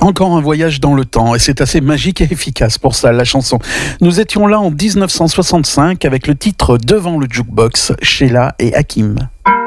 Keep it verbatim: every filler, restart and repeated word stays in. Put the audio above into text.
Encore un voyage dans le temps, et c'est assez magique et efficace pour ça, la chanson. Nous étions là en dix-neuf cent soixante-cinq avec le titre Devant le jukebox, Sheila et Hakim.